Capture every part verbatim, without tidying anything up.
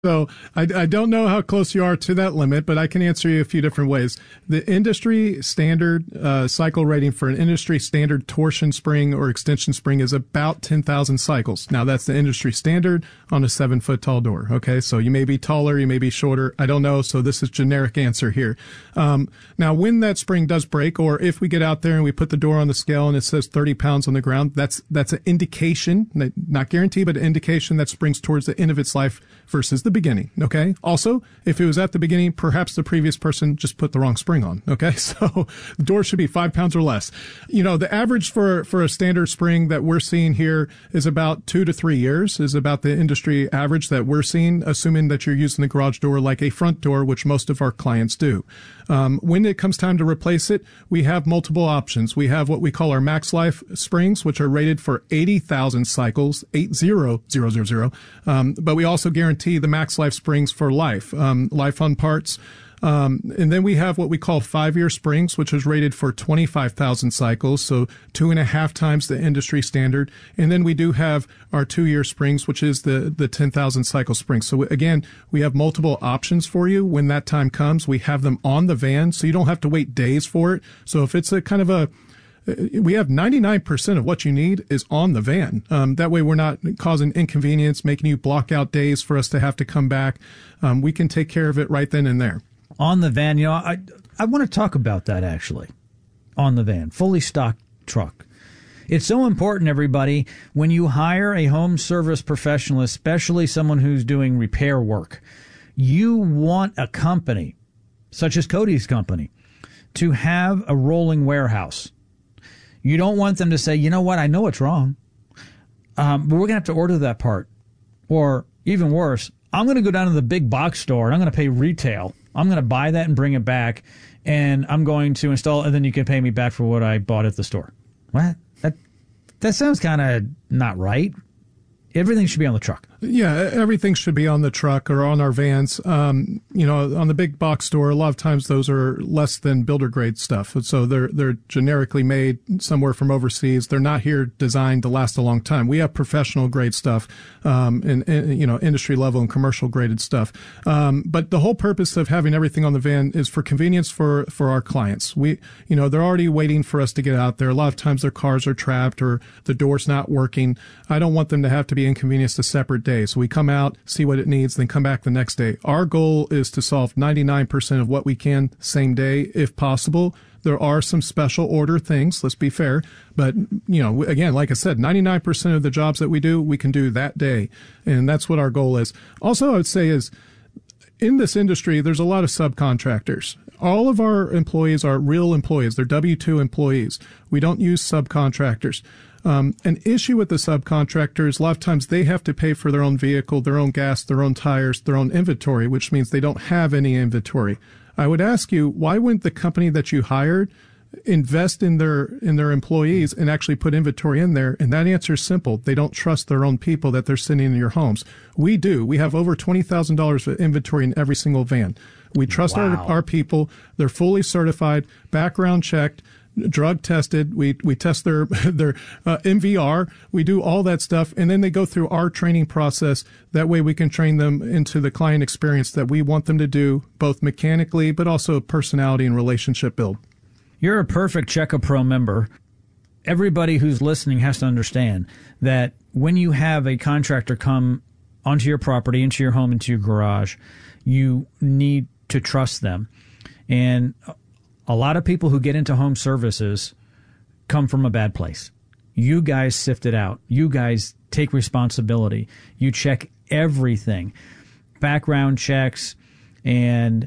So I, I don't know how close you are to that limit, but I can answer you a few different ways. The industry standard uh, cycle rating for an industry standard torsion spring or extension spring is about ten thousand cycles. Now, that's the industry standard on a seven-foot tall door. Okay, so you may be taller, you may be shorter. I don't know, so this is generic answer here. Um, now, when that spring does break, or if we get out there and we put the door on the scale and it says thirty pounds on the ground, that's that's an indication, not guarantee, but an indication that spring's towards the end of its life versus the beginning. Okay. Also, if it was at the beginning, perhaps the previous person just put the wrong spring on. Okay. So the door should be five pounds or less. You know, the average for, for a standard spring that we're seeing here is about two to three years is about the industry average that we're seeing, assuming that you're using the garage door like a front door, which most of our clients do. Um, when it comes time to replace it, we have multiple options. We have what we call our max life springs, which are rated for eighty thousand cycles, eight zero zero zero zero. Um, but we also guarantee the max life springs for life, um, life on parts. Um, and then we have what we call five-year springs, which is rated for twenty-five thousand cycles, so two and a half times the industry standard. And then we do have our two-year springs, which is the, the ten thousand cycle springs. So again, we have multiple options for you. When that time comes, we have them on the van, so you don't have to wait days for it. So if it's a kind of a we have ninety-nine percent of what you need is on the van. Um, that way we're not causing inconvenience, making you block out days for us to have to come back. Um, we can take care of it right then and there. On the van, you know, I, I want to talk about that actually. On the van, fully stocked truck. It's so important, everybody, when you hire a home service professional, especially someone who's doing repair work, you want a company, such as Cody's company, to have a rolling warehouse. You don't want them to say, you know what, I know it's wrong, um, but we're going to have to order that part. Or even worse, I'm going to go down to the big box store and I'm going to pay retail. I'm going to buy that and bring it back, and I'm going to install it, and then you can pay me back for what I bought at the store. What? That, that sounds kind of not right. Everything should be on the truck. Yeah, everything should be on the truck or on our vans. Um, you know, on the big box store, a lot of times those are less than builder grade stuff. So they're they're generically made somewhere from overseas. They're not here designed to last a long time. We have professional grade stuff, um, and, and you know, industry level and commercial graded stuff. Um, but the whole purpose of having everything on the van is for convenience for for our clients. We, you know, they're already waiting for us to get out there. A lot of times their cars are trapped or the door's not working. I don't want them to have to be inconvenienced a separate day. So we come out, see what it needs, then come back the next day. Our goal is to solve ninety-nine percent of what we can same day, if possible. There are some special order things, let's be fair. But, you know, again, like I said, ninety-nine percent of the jobs that we do, we can do that day. And that's what our goal is. Also, I would say is, in this industry, there's a lot of subcontractors. All of our employees are real employees. They're W two employees. We don't use subcontractors. Um, an issue with the subcontractors, a lot of times they have to pay for their own vehicle, their own gas, their own tires, their own inventory, which means they don't have any inventory. I would ask you, why wouldn't the company that you hired invest in their in their employees and actually put inventory in there? And that answer is simple. They don't trust their own people that they're sending in your homes. We do. We have over twenty thousand dollars of inventory in every single van. We trust wow. our, our people. They're fully certified, background checked, drug tested. We we test their their uh, M V R. We do all that stuff, and then they go through our training process. That way, we can train them into the client experience that we want them to do, both mechanically, but also personality and relationship build. You're a perfect Check-A-Pro member. Everybody who's listening has to understand that when you have a contractor come onto your property, into your home, into your garage, you need to trust them. And a lot of people who get into home services come from a bad place. You guys sift it out. You guys take responsibility. You check everything. Background checks and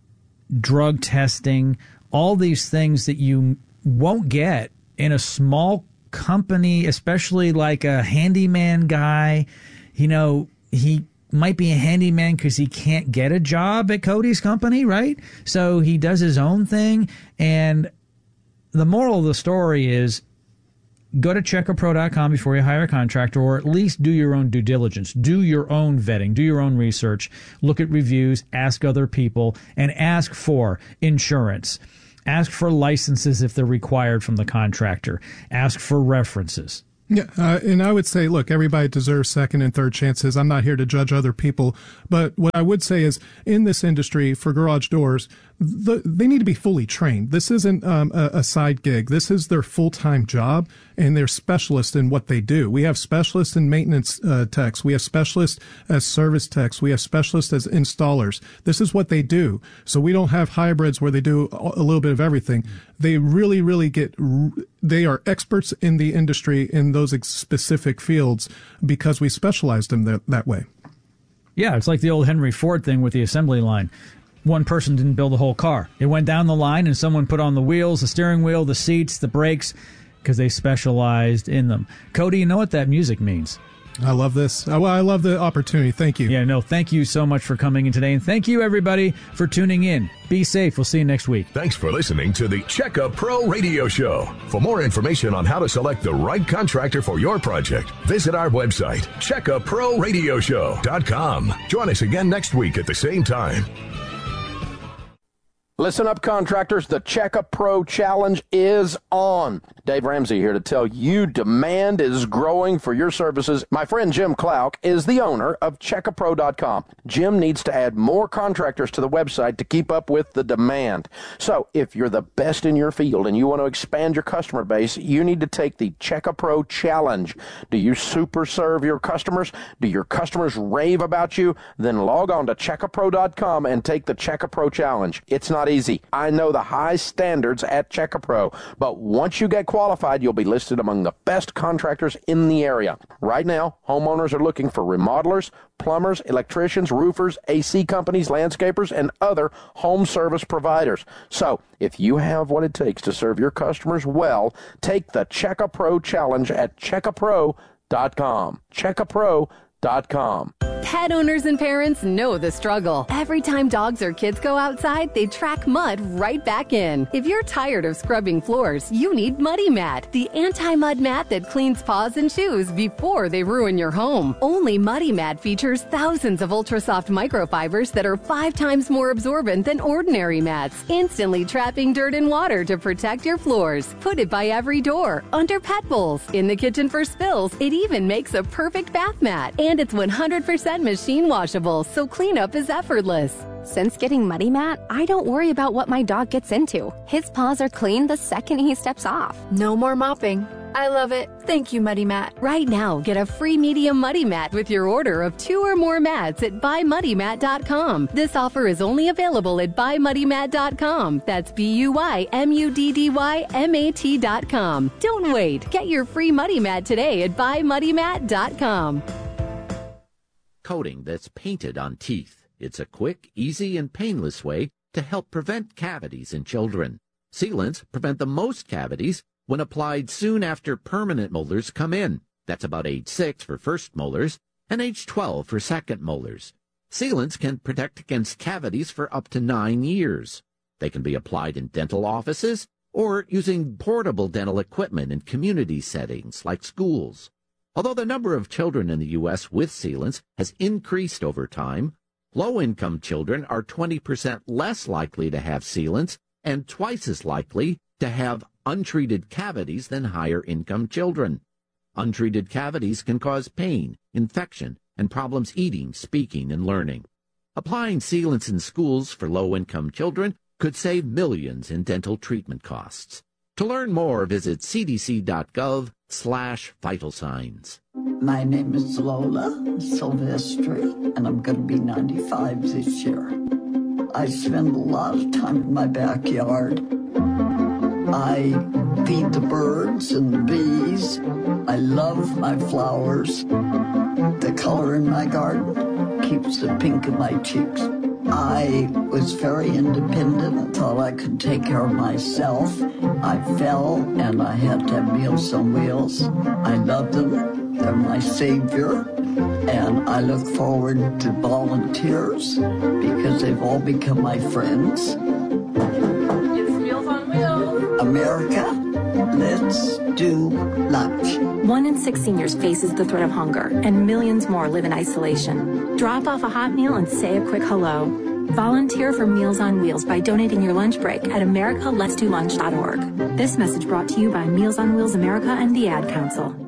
drug testing, all these things that you won't get in a small company, especially like a handyman guy. You know, he might be a handyman because he can't get a job at Cody's company, right? So he does his own thing. And the moral of the story is, go to check a pro dot com before you hire a contractor, or at least do your own due diligence. Do your own vetting. Do your own research. Look at reviews. Ask other people. And ask for insurance. Ask for licenses if they're required from the contractor. Ask for references. Yeah, uh, and I would say, look, everybody deserves second and third chances. I'm not here to judge other people, but what I would say is, in this industry for garage doors, the, they need to be fully trained. This isn't um, a, a side gig. This is their full-time job, and they're specialists in what they do. We have specialists in maintenance uh, techs. We have specialists as service techs. We have specialists as installers. This is what they do. So we don't have hybrids where they do a little bit of everything. They really, really get, they are experts in the industry in those specific fields because we specialized them that, that way. Yeah, it's like the old Henry Ford thing with the assembly line. One person didn't build the whole car. It went down the line and someone put on the wheels, the steering wheel, the seats, the brakes, because they specialized in them. Cody, you know what that music means? I love this. Well, I love the opportunity. Thank you. Yeah, no, thank you so much for coming in today. And thank you, everybody, for tuning in. Be safe. We'll see you next week. Thanks for listening to the Checkup Pro Radio Show. For more information on how to select the right contractor for your project, visit our website, checkup pro radio show dot com. Join us again next week at the same time. Listen up, contractors. The Checkup Pro Challenge is on. Dave Ramsey here to tell you demand is growing for your services. My friend Jim Klauck is the owner of checkup pro dot com. Jim needs to add more contractors to the website to keep up with the demand. So if you're the best in your field and you want to expand your customer base, you need to take the Checkup Pro Challenge. Do you super serve your customers? Do your customers rave about you? Then log on to checkup pro dot com and take the Checkup Pro Challenge. It's not easy. I know the high standards at Checkup Pro, but once you get qualified, you'll be listed among the best contractors in the area. Right now, homeowners are looking for remodelers, plumbers, electricians, roofers, A C companies, landscapers, and other home service providers. So, if you have what it takes to serve your customers well, take the Checkup Pro Challenge at checkup pro dot com. checkup pro dot com. Pet owners and parents know the struggle. Every time dogs or kids go outside, they track mud right back in. If you're tired of scrubbing floors, you need Muddy Mat, the anti-mud mat that cleans paws and shoes before they ruin your home. Only Muddy Mat features thousands of ultra-soft microfibers that are five times more absorbent than ordinary mats, instantly trapping dirt and water to protect your floors. Put it by every door, under pet bowls, in the kitchen for spills. It even makes a perfect bath mat. And it's one hundred percent machine washable, so cleanup is effortless. Since getting Muddy Mat, I don't worry about what my dog gets into. His paws are clean the second he steps off. No more mopping. I love it. Thank you, Muddy Mat. Right now, get a free medium Muddy Mat with your order of two or more mats at buy muddy mat dot com. This offer is only available at buy muddy mat dot com. That's B U Y M U D D Y M A T dot com. Don't wait. Get your free Muddy Mat today at buy muddy mat dot com. Coating that's painted on teeth. It's a quick, easy, and painless way to help prevent cavities in children. Sealants prevent the most cavities when applied soon after permanent molars come in. That's about age six for first molars and age twelve for second molars. Sealants can protect against cavities for up to nine years. They can be applied in dental offices or using portable dental equipment in community settings like schools. Although the number of children in the U S with sealants has increased over time, low-income children are twenty percent less likely to have sealants and twice as likely to have untreated cavities than higher-income children. Untreated cavities can cause pain, infection, and problems eating, speaking, and learning. Applying sealants in schools for low-income children could save millions in dental treatment costs. To learn more, visit c d c dot gov slash vital signs. My name is Lola Silvestri, and I'm going to be ninety-five this year. I spend a lot of time in my backyard. I feed the birds and the bees. I love my flowers. The color in my garden keeps the pink in my cheeks. I was very independent, thought I could take care of myself. I fell and I had to have Meals on Wheels. I love them. They're my savior. And I look forward to volunteers because they've all become my friends. It's Meals on Wheels. America, let's do lunch. One in six seniors faces the threat of hunger, and millions more live in isolation. Drop off a hot meal and say a quick hello. Volunteer for Meals on Wheels by donating your lunch break at america lets do lunch dot org. This message brought to you by Meals on Wheels America and the Ad Council.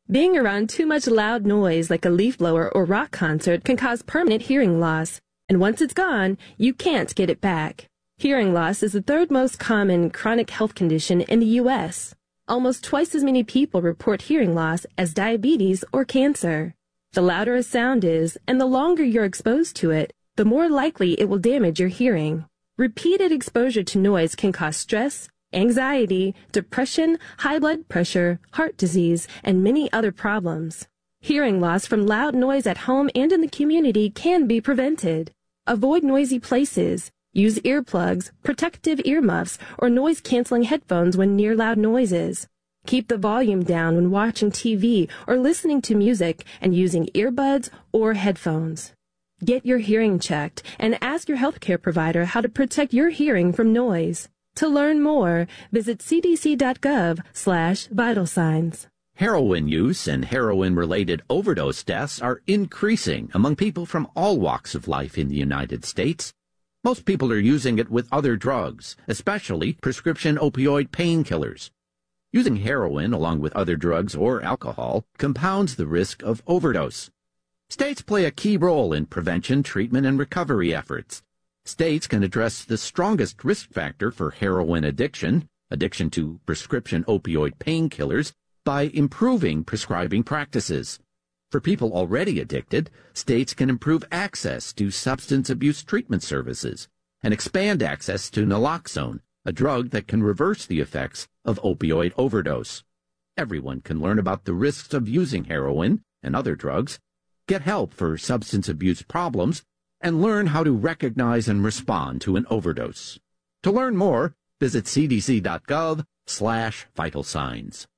Being around too much loud noise like a leaf blower or rock concert can cause permanent hearing loss, and once it's gone, you can't get it back. Hearing loss is the third most common chronic health condition in the U S Almost twice as many people report hearing loss as diabetes or cancer. The louder a sound is, and the longer you're exposed to it, the more likely it will damage your hearing. Repeated exposure to noise can cause stress, anxiety, depression, high blood pressure, heart disease, and many other problems. Hearing loss from loud noise at home and in the community can be prevented. Avoid noisy places. Use earplugs, protective earmuffs, or noise-canceling headphones when near loud noises. Keep the volume down when watching T V or listening to music and using earbuds or headphones. Get your hearing checked and ask your healthcare provider how to protect your hearing from noise. To learn more, visit cdc.gov slash vital signs. Heroin use and heroin-related overdose deaths are increasing among people from all walks of life in the United States. Most people are using it with other drugs, especially prescription opioid painkillers. Using heroin along with other drugs or alcohol compounds the risk of overdose. States play a key role in prevention, treatment, and recovery efforts. States can address the strongest risk factor for heroin addiction, addiction to prescription opioid painkillers, by improving prescribing practices. For people already addicted, states can improve access to substance abuse treatment services and expand access to naloxone, a drug that can reverse the effects of opioid overdose. Everyone can learn about the risks of using heroin and other drugs, get help for substance abuse problems, and learn how to recognize and respond to an overdose. To learn more, visit cdc.gov slash vital signs.